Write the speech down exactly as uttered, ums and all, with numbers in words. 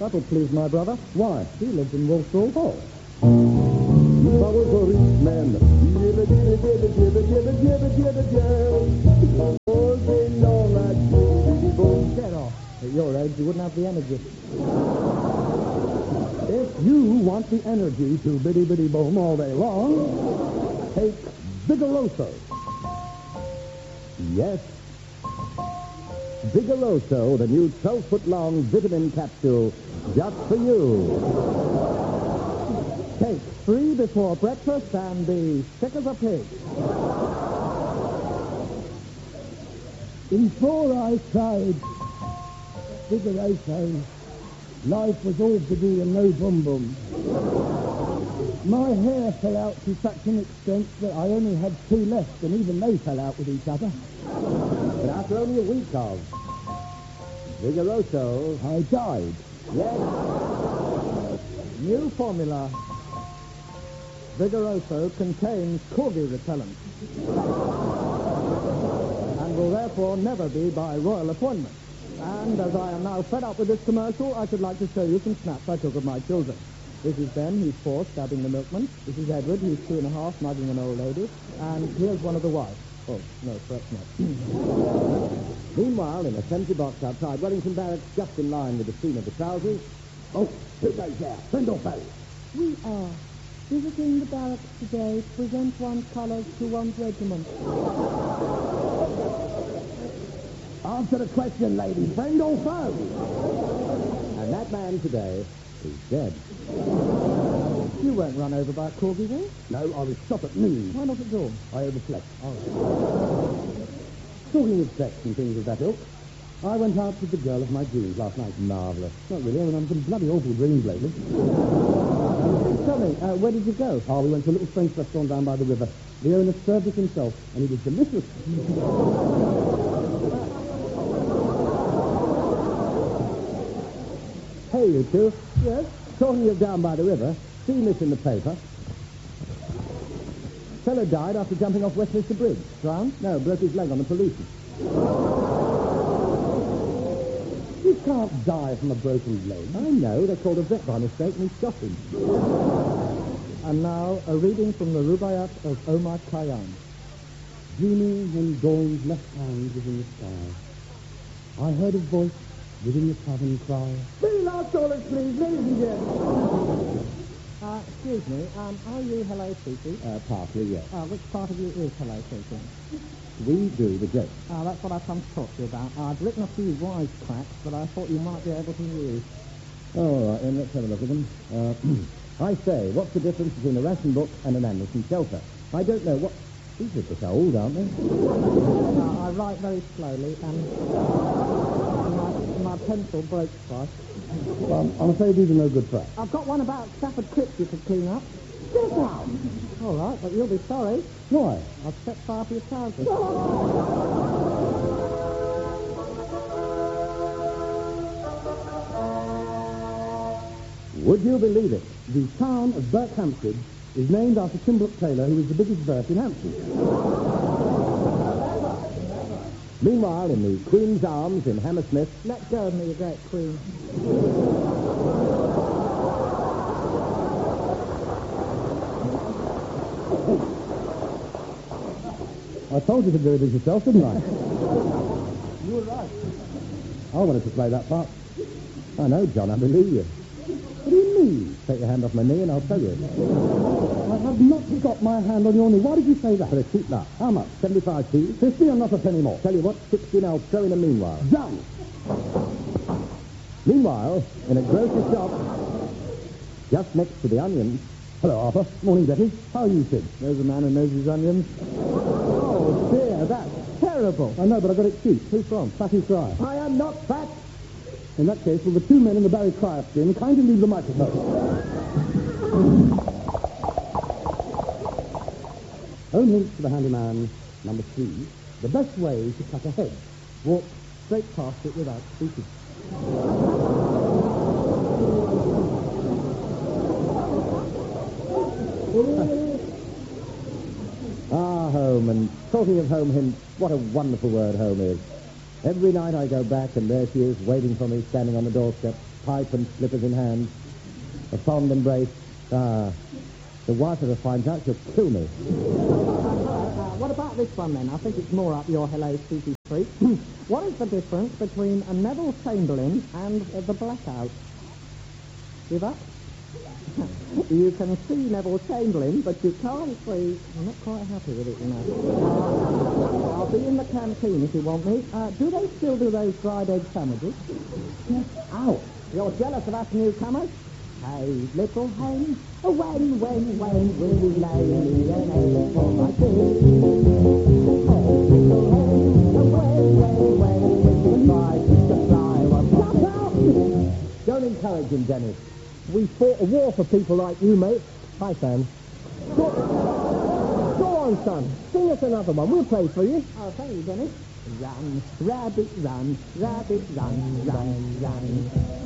That'll please my brother. Why? He lives in Walsall. Oh. If I was a rich man, jibba, jibba, jibba, jibba, jibba, jibba, jibba, jibba. All day long I'd jibbity boom. Get off. At your age, you wouldn't have the energy. If you want the energy to biddy biddy boom all day long, take Vigoroso. Yes, Vigoroso, the new twelve-foot-long vitamin capsule, just for you. Take three before breakfast and be sick as a pig. Before I tried Vigoroso, life was all biddy and no bum bum. My hair fell out to such an extent that I only had two left, and even they fell out with each other. But after only a week of Vigoroso, I died. Yes. New formula. Vigoroso contains corgi repellent and will therefore never be by royal appointment. And as I am now fed up with this commercial, I should like to show you some snaps I took of my children. This is Ben, he's four, stabbing the milkman. This is Edward, he's two and a half, mugging an old lady. And here's one of the wives. Oh, no, perhaps not. Meanwhile, in a sentry box outside Wellington Barracks, just in line with the scene of the trousers. Oh, who goes there? Friend or foe? We are visiting the barracks today to present one's colours to one's regiment. Answer the question, lady. Friend or foe? And that man today is dead. You weren't run over by a corgi, were you? No, I was shot at noon. Why not at dawn? I overslept. Oh. Talking of sex and things of that ilk, I went out with the girl of my dreams last night. Marvellous. Not really, I mean, I'm some bloody awful dreams lately. Tell me, uh, where did you go? Oh, we went to a little French restaurant down by the river. The owner served us himself, and he was delicious. Hey, you two. Yes? Talking of down by the river, seen this in the paper. Fellow died after jumping off Westminster Bridge. Drowned? No, broke his leg on the pollution. You can't die from a broken leg. I know. They called a vet by mistake and he shot him. And now, a reading from the Rubaiyat of Omar Khayyam. Dreaming when dawn's left hand was in the sky, I heard a voice within the cavern cry, "Be last toilets, please, ladies and gentlemen." Uh, excuse me, um, are you Hello Titi? Uh, partly, yes. Uh, which part of you is Hello Titi? We do the joke. Uh, that's what I've come to talk to you about. I've written a few wisecracks that I thought you might be able to use. All right, then, let's have a look at them. Uh, I say, what's the difference between a ration book and an Anderson shelter? I don't know what... These are just old, aren't they? Uh, I write very slowly, and my, my pencil breaks twice. Well, I'm afraid these are no good practice. I've got one about Stafford Cripps you could clean up. Get out! All right, but you'll be sorry. Why? I've set fire to your trousers. Would you believe it? The town of Berkhamsted is named after Kimbrook Taylor, who is the biggest birth in Hampshire. Meanwhile, in the Queen's Arms in Hammersmith... Let go of me, you great queen. I told you to do it as yourself, didn't I? You were right. I wanted to play that part. I know, John, I believe you. What do you mean? Take your hand off my knee and I'll tell you. I have not got my hand on your knee. Why did you say that? For a cheap laugh. How much? seventy-five p? fifty or not a penny more? Tell you what, sixty and I'll throw in a meanwhile. Done! Meanwhile, in a grocery shop, just next to the onions... Hello, Arthur. Morning, Betty. How are you, Sid? There's a man who knows his onions. Oh, dear, that's terrible. I know, but I got it cheap. Who's from? Fatty Fry. I am not fat. In that case, will the two men in the Barry Cryer skin kindly leave the microphone? Home hints to the handyman, number three. The best way to cut a hedge. Walk straight past it without speaking. Ah, home, and talking of home hints, what a wonderful word home is. Every night I go back and there she is waiting for me, standing on the doorstep, pipe and slippers in hand. A fond embrace. Ah, the wife of the finds out, she'll kill me. Uh, what about this one, then? I think it's more up your Hello Susie Street. What is the difference between a Neville Chamberlain and uh, the Blackout? Give up? You can see Neville Chamberlain, but you can't see... I'm not quite happy with it, you know. I'll be in the canteen if you want me. Uh, do they still do those dried egg sandwiches? Yes. Ow! You're jealous of us newcomers? Hey, little hen, when, when, when will you lay me an egg for my tea? Hey, little hen, when, when, when will you try to supply what my... Shut up! Don't encourage him, Dennis. We fought a war for people like you, mate. Hi, Sam. Go, go on, son. Sing us another one. We'll play for you. Oh, thank you, Dennis. Run, rabbit, run, rabbit, run, run, run.